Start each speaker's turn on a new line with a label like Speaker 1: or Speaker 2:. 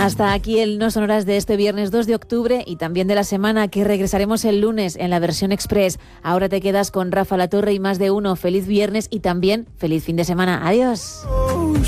Speaker 1: Hasta aquí el No Sonoras de este viernes 2 de octubre y también de la semana, que regresaremos el lunes en la versión express. Ahora te quedas con Rafa La Torre y Más de Uno. Feliz viernes y también feliz fin de semana. Adiós.